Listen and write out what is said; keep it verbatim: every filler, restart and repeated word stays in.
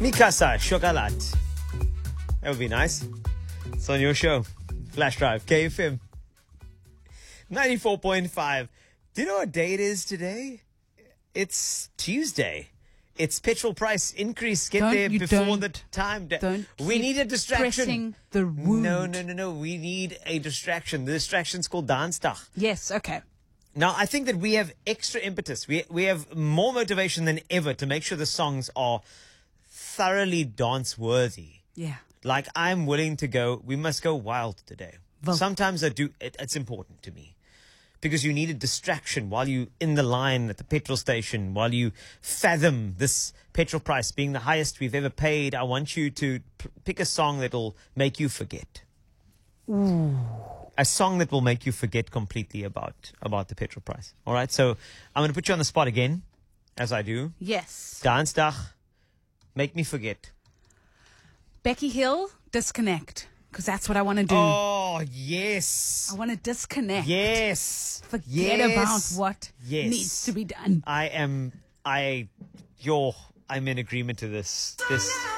Mikasa Chocolat. That would be nice. It's on your show. Flash Drive, K F M. ninety-four point five. Do you know what day it is today? It's Tuesday. It's petrol price increase. Get Don't- there you before don't- the time. don't we keep need a distraction. pressing the wound. No, no, no, no. We need a distraction. The distraction's called Dansdag. Yes, okay. Now, I think that we have extra impetus. We we have more motivation than ever to make sure the songs are thoroughly dance-worthy. Yeah. Like, I'm willing to go, we must go wild today. Well- Sometimes I do, it, it's important to me. Because you need a distraction while you in the line at the petrol station, while you fathom this petrol price being the highest we've ever paid. I want you to p- pick a song that'll make you forget. Ooh. A song that will make you forget completely about, about the petrol price. All right, so I'm going to put you on the spot again, as I do. Yes. Dansdag, make me forget. Becky Hill, disconnect. Because that's what I want to do. Oh, yes. I want to disconnect. Yes. Forget Yes. about what Yes. needs to be done. I am, I, you're, I'm in agreement to this. This.